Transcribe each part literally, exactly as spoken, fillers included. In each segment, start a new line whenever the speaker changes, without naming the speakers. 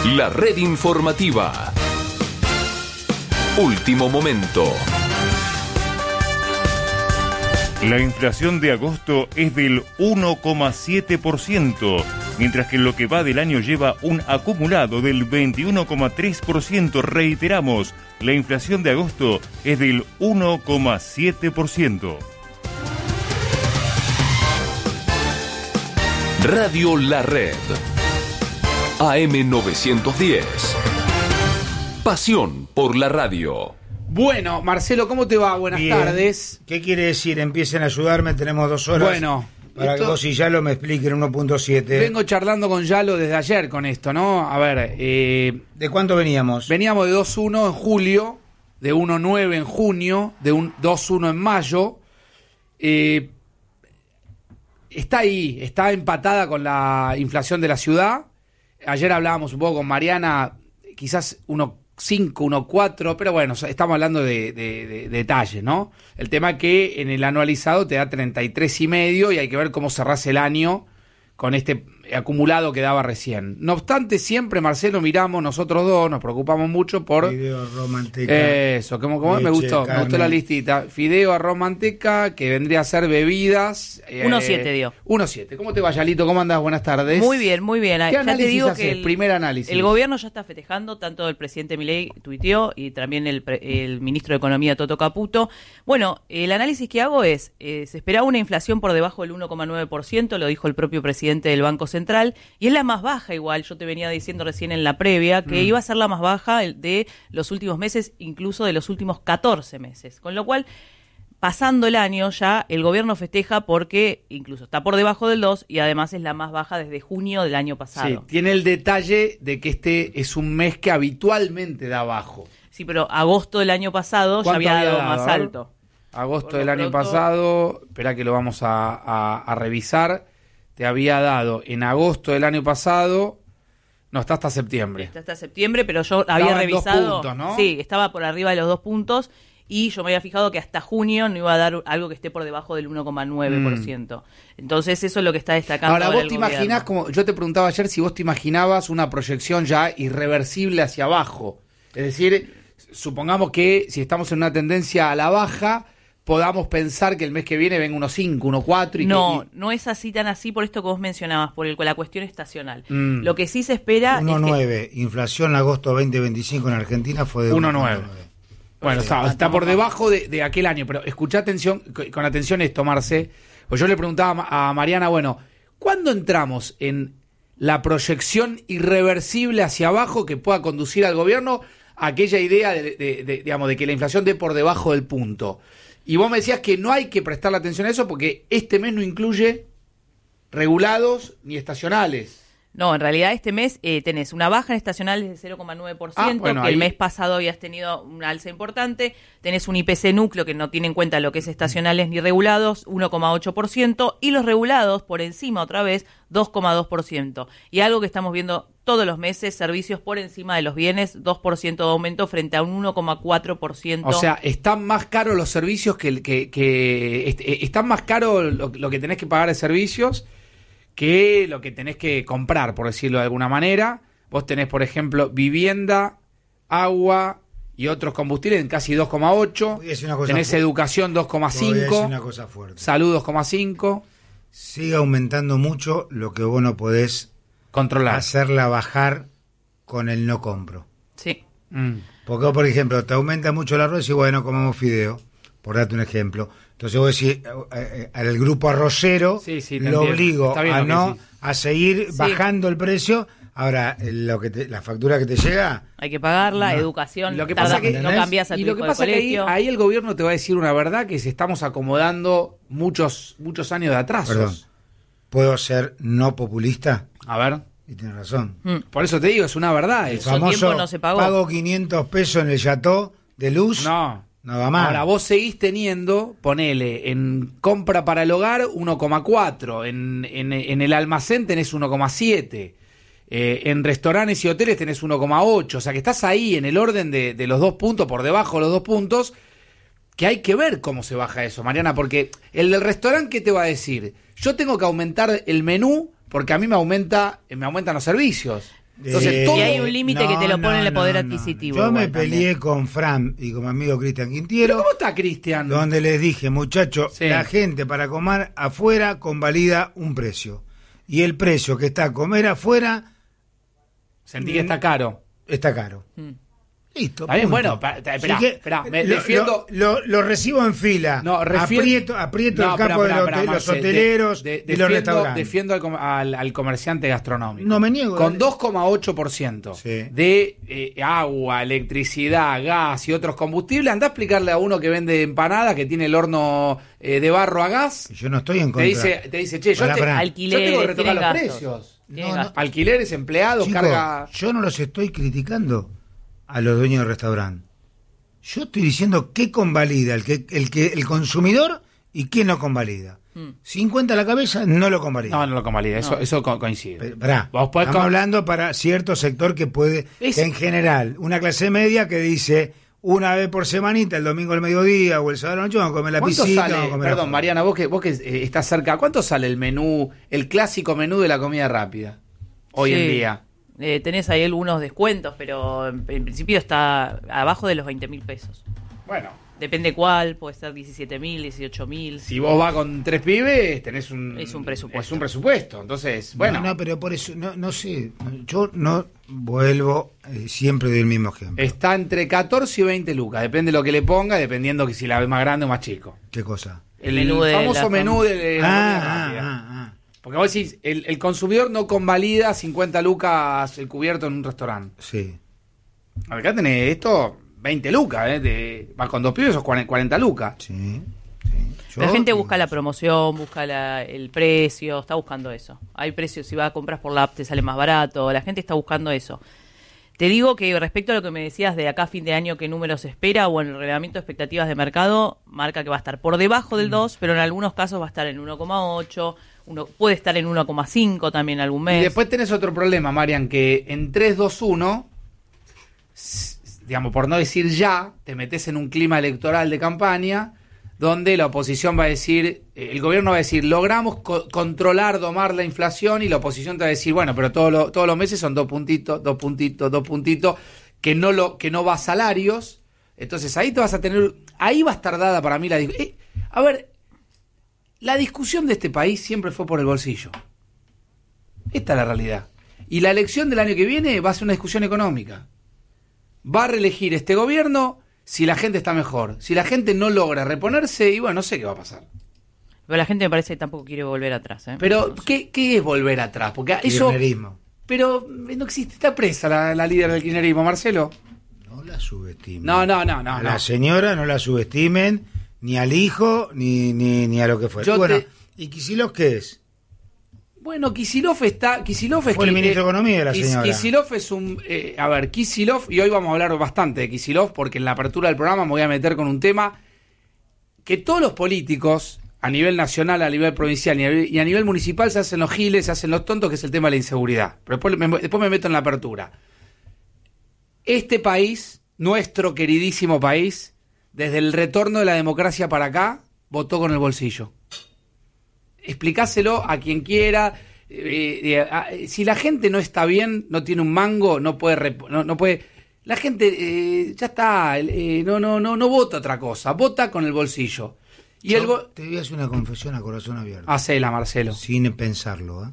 La red informativa. Último momento.
La inflación de agosto es del uno coma siete por ciento, mientras que en lo que va del año lleva un acumulado del veintiuno coma tres por ciento. Reiteramos, la inflación de agosto es del uno coma siete por ciento.
Radio La Red. A M novecientos diez. Pasión por la radio.
Bueno, Marcelo, ¿cómo te va? Buenas
Bien.
tardes.
¿Qué quiere decir? Empiecen a ayudarme, tenemos dos horas.
Bueno,
para
esto-
que vos y Yalo me expliquen uno punto siete.
Vengo charlando con Yalo desde ayer con esto, ¿no? A ver, eh,
¿De cuánto veníamos?
veníamos de dos uno en julio, de uno nueve en junio, de un dos uno en mayo. Eh, está ahí, está empatada con la inflación de la ciudad. Ayer hablábamos un poco con Mariana, quizás uno cinco, uno cuatro, pero bueno, estamos hablando de, de, de, de detalles, ¿no? El tema es que en el anualizado te da treinta y tres y medio y hay que ver cómo cerrás el año con este acumulado que daba recién. No obstante, siempre, Marcelo, miramos nosotros dos, nos preocupamos mucho por...
Fideo, arroz, manteca.
Eso, como, como
leche,
me gustó, me
carne.
gustó la listita. Fideo, arroz, manteca, que vendría a ser bebidas. eh,
uno siete dio.
uno siete. ¿Cómo te va, Yalito? ¿Cómo andás? Buenas tardes.
Muy bien, muy bien.
¿Qué
Ya
análisis
te digo
haces?
que el,
Primer análisis.
el gobierno ya está festejando, tanto el presidente Milei tuiteó y también el, pre- el ministro de Economía Toto Caputo. Bueno, el análisis que hago es, eh, se esperaba una inflación por debajo del uno coma nueve por ciento, lo dijo el propio presidente del Banco Central, y es la más baja igual, yo te venía diciendo recién en la previa, que mm. iba a ser la más baja de los últimos meses, incluso de los últimos catorce meses, con lo cual... Pasando el año ya, el gobierno festeja porque incluso está por debajo del dos y además es la más baja desde junio del año pasado.
Sí, tiene el detalle de que este es un mes que habitualmente da bajo.
Sí, pero agosto del año pasado ya había, había dado, dado más alto.
Agosto
por
del año
pronto,
pasado, espera que lo vamos a, a, a revisar, te había dado en agosto del año pasado, no, está hasta septiembre.
Está hasta septiembre, pero yo
Estaba
había
en
revisado.
dos puntos, ¿no?
Sí, estaba por arriba de los dos puntos. Y yo me había fijado que hasta junio no iba a dar algo que esté por debajo del uno coma nueve por ciento. Mm. Entonces eso es lo que está destacando.
Ahora,
ahora
vos te
gobierno.
imaginás, como yo te preguntaba ayer, si vos te imaginabas una proyección ya irreversible hacia abajo. Es decir, supongamos que si estamos en una tendencia a la baja, podamos pensar que el mes que viene venga uno cinco, uno cuatro y
No,
que, y...
no es así tan así por esto que vos mencionabas, por el, la cuestión estacional.
Mm.
Lo que sí se espera
uno coma nueve.
es que...
Inflación agosto veinte veinticinco en Argentina fue de
uno
uno
coma
coma
nueve.
nueve.
Bueno, está, está por debajo de, de aquel año, pero escuchá atención, con atención esto, Marce, pues yo le preguntaba a Mariana, bueno, ¿cuándo entramos en la proyección irreversible hacia abajo que pueda conducir al gobierno a aquella idea de, de, de, digamos, de que la inflación dé por debajo del punto? Y vos me decías que no hay que prestarle atención a eso porque este mes no incluye regulados ni estacionales.
No, en realidad este mes eh, tenés una baja en estacionales de cero coma nueve por ciento,
ah, bueno,
que
ahí...
el mes pasado habías tenido una alza importante, tenés un I P C núcleo que no tiene en cuenta lo que es estacionales ni regulados, uno coma ocho por ciento, y los regulados por encima otra vez, dos coma dos por ciento. Y algo que estamos viendo todos los meses, servicios por encima de los bienes, dos por ciento de aumento frente a un uno coma cuatro por ciento.
O sea, están más caros los servicios que... que, que est- están más caros lo, lo que tenés que pagar de servicios que lo que tenés que comprar, por decirlo de alguna manera. Vos tenés, por ejemplo, vivienda, agua y otros combustibles en casi dos coma ocho.
Voy a decir una cosa
Tenés
fuerte.
educación dos coma
Voy a decir
cinco.
una cosa fuerte.
Salud dos coma cinco.
Sigue aumentando mucho lo que vos no podés
Controlar.
hacerla bajar con el no compro.
Sí.
Mm.
Porque vos, por ejemplo, te aumenta mucho el arroz y bueno, comemos fideo, por darte un ejemplo. Entonces vos decís, eh, eh, al grupo arrocero
Sí, sí, te
lo
entiendo.
obligo
Está bien
a
lo que
no
decís.
a seguir
Sí.
bajando el precio. Ahora, eh, lo que te- la factura que te llega,
Hay que pagarla,
No.
educación,
Lo que
tarda-
pasa que-
no cambias a tu
Y lo
hijo
que
de
pasa es que ahí,
colegio.
ahí el gobierno te va a decir una verdad, que se estamos acomodando muchos muchos años de atrasos.
perdón, ¿puedo ser no populista?
A ver,
Y tienes razón.
Mm.
por eso te digo, es una verdad
El
eso.
Eso
famoso,
tiempo no se pagó.
pago quinientos pesos en el Chateau de luz, no,
No.
va más.
Ahora vos seguís teniendo, ponele, en compra para el hogar uno coma cuatro, en, en, en el almacén tenés uno coma siete, eh, en restaurantes y hoteles tenés uno coma ocho, o sea que estás ahí en el orden de, de los dos puntos, por debajo de los dos puntos, que hay que ver cómo se baja eso, Mariana, porque el del restaurante, ¿qué te va a decir? Yo tengo que aumentar el menú porque a mí me aumenta me aumentan los servicios. Entonces,
Eh,
todo-
Y hay un límite que te lo
no,
pone en el
no,
poder
no,
adquisitivo.
no. Yo me
igual
peleé
también.
con Fran y con mi amigo Cristian
¿Pero
Quintiero,
cómo está Cristian?
donde les dije, muchachos,
Sí.
la gente para comer afuera convalida un precio. Y el precio que está a comer afuera
Sentí que está caro.
está caro.
Mm.
Listo.
Está bien,
punto.
bueno, pa- ta- esperá,
Así que,
esperá, me
lo,
defiendo-
Lo, lo- lo recibo en fila.
No, refier-
aprieto aprieto
No,
el capo
esperá,
de
esperá,
los,
esperá,
de los
Marce,
hoteleros
de- de-
y los
defiendo-
restaurantes.
Defiendo al, com- al- al comerciante gastronómico.
No me niego,
Con
dale.
dos coma ocho por ciento
Sí.
de eh, agua, electricidad, gas y otros combustibles, anda a explicarle a uno que vende empanadas, que tiene el horno eh, de barro a gas.
Yo no estoy en
Te
contra.
dice, te dice, che, yo,
Pará,
te-
pará.
yo
Alquileres,
tengo que retocar
tienen
los
gastos.
precios.
Tienen
No,
gastos.
Alquileres, empleados,
Chicos,
carga...
yo no los estoy criticando a los dueños del restaurante. Yo estoy diciendo qué convalida el que el que el consumidor y qué no convalida.
Mm.
cincuenta a la cabeza no lo convalida.
No, no lo convalida, eso,
No.
eso co- coincide.
Pero, pará,
Vos podés
estamos
con-
hablando para cierto sector que puede,
Es-
que en general, una clase media que dice una vez por semanita, el domingo al mediodía o el sábado a la noche, vamos a comer la
¿Cuánto
piscina,
sale,
vamos a comer
perdón,
afuera.
Mariana, vos que, vos que eh, estás cerca, ¿cuánto sale el menú, el clásico menú de la comida rápida hoy
Sí.
en día?
Eh, tenés ahí algunos descuentos, pero en, en principio está abajo de los veinte mil pesos.
Bueno,
Depende cuál, puede ser diecisiete mil, dieciocho mil.
si vos vas con tres pibes, tenés un...
Es un presupuesto.
Es un presupuesto, entonces, bueno.
No, no, pero por eso, no, no sé, yo no vuelvo, eh, siempre doy el mismo ejemplo.
Está entre catorce y veinte lucas, depende de lo que le ponga, dependiendo que si la ves más grande o más chico.
¿Qué cosa?
El,
El menú de
famoso
la-
menú de la
Ah,
comida
ah,
rápida.
ah, ah.
Porque vos decís, el, el consumidor no convalida cincuenta lucas el cubierto en un restaurante.
Sí.
Acá tenés esto, veinte lucas, ¿eh? De, vas con dos pibes, sos cuarenta lucas.
Sí, sí.
La
Yo-
gente busca la promoción, busca la- el precio, está buscando eso. Hay precios, si vas a comprar por la app te sale más barato, la gente está buscando eso. Te digo que respecto a lo que me decías de acá a fin de año, qué número se espera, o en el reglamento de expectativas de mercado, marca que va a estar por debajo del dos, pero en algunos casos va a estar en uno coma ocho, uno, puede estar en uno coma cinco también algún mes.
Y después tenés otro problema, Marian, que en tres dos uno, s- digamos, por no decir ya, te metes en un clima electoral de campaña donde la oposición va a decir, eh, el gobierno va a decir, logramos co- controlar, domar la inflación, y la oposición te va a decir, bueno, pero todos los todos los meses son dos puntitos, dos puntitos, dos puntitos, que no lo que no va a salarios. Entonces ahí te vas a tener, ahí va a estar dada para mí la dis- eh, a ver, la discusión de este país siempre fue por el bolsillo. Esta es la realidad. Y la elección del año que viene va a ser una discusión económica. Va a reelegir este gobierno si la gente está mejor. Si la gente no logra reponerse, y bueno, no sé qué va a pasar.
Pero la gente me parece que tampoco quiere volver atrás. ¿eh?
Pero, ¿qué, qué es volver atrás? Porque eso...
Kirchnerismo.
Pero no existe, está presa la, la líder del kirchnerismo, Marcelo.
No la subestimen.
No, no, no, no.
a
no.
la señora no la subestimen, ni al hijo, ni, ni, ni a lo que fue.
Yo
Bueno,
te-
¿y Kicillof qué es?
Bueno, Kicillof está... Kicillof es
Fue el
qui-
ministro de Economía de la
Kis-
señora.
Kicillof es un... eh, a ver, Kicillof, y hoy vamos a hablar bastante de Kicillof, porque en la apertura del programa me voy a meter con un tema que todos los políticos, a nivel nacional, a nivel provincial y a nivel, y a nivel municipal, se hacen los giles, se hacen los tontos, que es el tema de la inseguridad. Pero después me, después me meto en la apertura. Este país, nuestro queridísimo país, desde el retorno de la democracia para acá, votó con el bolsillo. Explicáselo a quien quiera. Eh, eh, a- si la gente no está bien, no tiene un mango, no puede, rep- no, no puede. La gente eh, ya está, eh, no, no, no, no vota otra cosa, vota con el bolsillo. Y
Yo
el bo-
te voy a hacer una confesión a corazón abierto.
Hacela, Marcelo.
Sin pensarlo, ¿eh?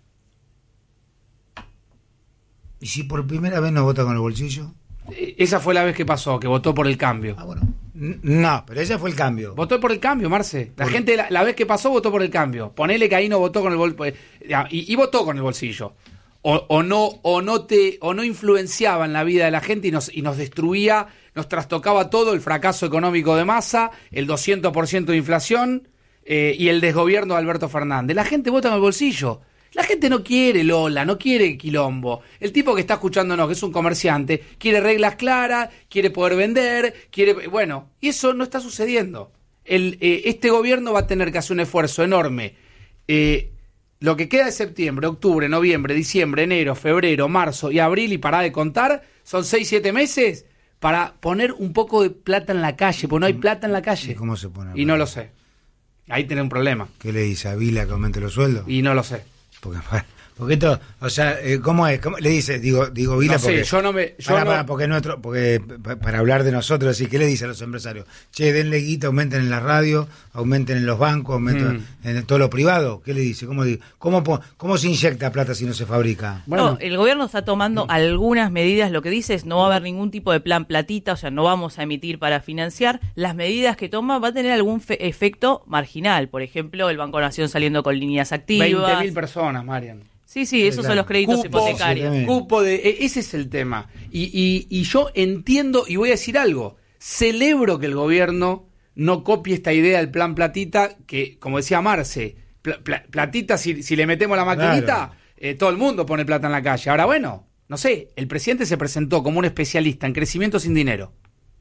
¿Y si por primera vez no vota con el bolsillo?
Eh, Esa fue la vez que pasó, que votó por el cambio.
Ah, bueno. N- No, pero ese fue el cambio.
Votó por el cambio, Marce. La
Por-
gente, la, la vez que pasó, votó por el cambio. Ponele que ahí no votó con el bolsillo. Y, y votó con el bolsillo. O, o no, o no te, o no influenciaba en la vida de la gente y nos, y nos destruía, nos trastocaba todo, el fracaso económico de Massa, el doscientos por ciento de inflación eh, y el desgobierno de Alberto Fernández. La gente vota con el bolsillo. La gente no quiere Lola, no quiere quilombo. El tipo que está escuchándonos, que es un comerciante, quiere reglas claras, quiere poder vender, quiere... Bueno, y eso no está sucediendo. El, eh, este gobierno va a tener que hacer un esfuerzo enorme. Eh, lo que queda de septiembre, octubre, noviembre, diciembre, enero, febrero, marzo y abril, y para de contar, son seis, siete meses para poner un poco de plata en la calle, porque no hay plata en la calle.
¿Y cómo se pone?
Y no lo sé. Ahí tiene un problema.
¿Qué le dice a Vila que aumente los sueldos?
Y no lo sé.
Porque para, Porque esto, o sea, eh, ¿cómo es? ¿Cómo? Le dice, digo, digo Vila,
No sé,
porque
yo no me- yo
para,
no-
para, porque nuestro, porque pa- para hablar de nosotros, así, ¿qué le dice a los empresarios? Che, denle guita, aumenten en la radio, aumenten en los bancos, aumenten
Mm.
en todo lo privado. ¿Qué le dice? ¿Cómo, di- cómo, po- cómo se inyecta plata si no se fabrica?
Bueno,
No, el gobierno está tomando algunas medidas, lo que dice es no va a haber ningún tipo de plan platita, o sea, no vamos a emitir para financiar. Las medidas que toma va a tener algún fe- efecto marginal, por ejemplo, el Banco Nación saliendo con líneas activas.
veinte mil personas, Marian.
Sí, sí, esos
Claro.
son los créditos
Cupo,
hipotecarios.
sí,
Cupo de, e- ese es el tema. Y, y, y yo entiendo, y voy a decir algo, celebro que el gobierno no copie esta idea del plan platita, que, como decía Marce, pla- pla- platita, si, si le metemos la maquinita,
Claro.
eh, todo el mundo pone plata en la calle. Ahora, bueno, no sé, el presidente se presentó como un especialista en crecimiento sin dinero.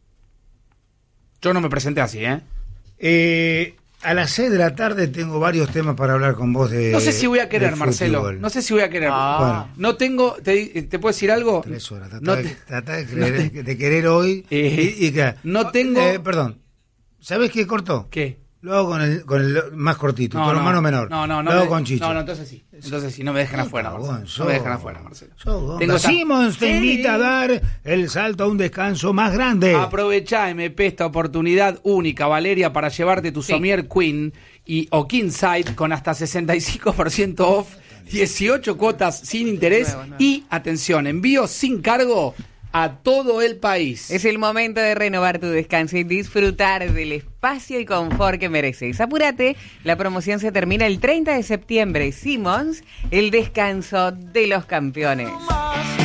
Yo no me presenté así, ¿eh?
Eh, a las seis de la tarde tengo varios temas para hablar con vos de
No sé si voy a querer,
de
Marcelo.
fútbol.
No sé si voy a querer.
Ah.
No tengo, te, te puedo decir algo.
Tres horas. Tratá,
No
de,
te-
tratá de, creer- de querer hoy.
Eh,
y, y que-
no tengo-
Eh, perdón. ¿Sabés qué cortó?
¿Qué?
Lo hago con el, con el más cortito, tu hermano menor.
No, no, no.
Lo hago
me-
con Chicho.
No, no, entonces sí. Entonces sí, no me dejan afuera,
Cagón,
Marcelo.
sos-
No me dejan afuera, Marcelo.
sos gomba.
Tengo esa-
Simmons te
Sí.
invita a dar el salto a un descanso más grande.
Aprovechá, M P, esta oportunidad única, Valeria, para llevarte tu
Sí.
Somier Queen y, o King Side con hasta sesenta y cinco por ciento off, dieciocho cuotas sin interés
Nuevo, nuevo.
y, atención, envío sin cargo a todo el país.
Es el momento de renovar tu descanso y disfrutar del espacio y confort que mereces. Apúrate, la promoción se termina el treinta de septiembre. Simmons, el descanso de los campeones.